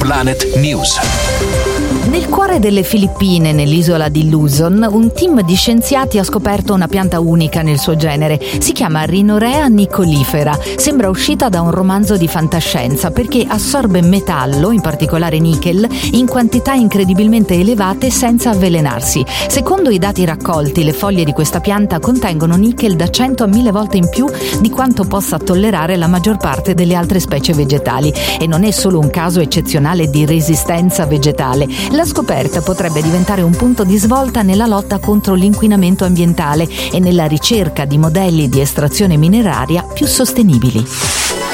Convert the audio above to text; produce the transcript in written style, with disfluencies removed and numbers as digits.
Planet News. Nel cuore delle Filippine, nell'isola di Luzon, un team di scienziati ha scoperto una pianta unica nel suo genere. Si chiama Rhinorrhea nicolifera. Sembra uscita da un romanzo di fantascienza perché assorbe metallo, in particolare nickel, in quantità incredibilmente elevate senza avvelenarsi. Secondo i dati raccolti, le foglie di questa pianta contengono nickel da 100 a 1000 volte in più di quanto possa tollerare la maggior parte delle altre specie vegetali. E non è solo un caso eccezionale di resistenza vegetale. La scoperta potrebbe diventare un punto di svolta nella lotta contro l'inquinamento ambientale e nella ricerca di modelli di estrazione mineraria più sostenibili.